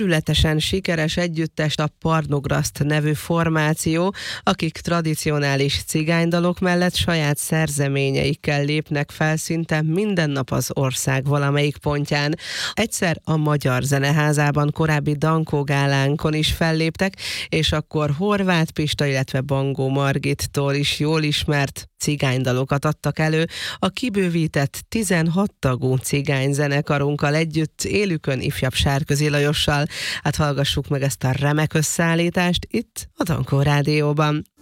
területesen sikeres együttest a Parnograszt nevű formáció, akik tradicionális cigánydalok mellett saját szerzeményeikkel lépnek fel szinte minden nap az ország valamelyik pontján. Egyszer a Magyar Zeneházában, korábbi Dankó gálánkon is felléptek, és akkor Horváth Pista, illetve Bangó Margittól is jól ismert cigánydalokat adtak elő a kibővített 16 tagú cigányzenekarunkkal együtt, élükön ifjabb Sárközi Lajossal. Hát hallgassuk meg ezt a remek összeállítást itt a Dankó Rádióban.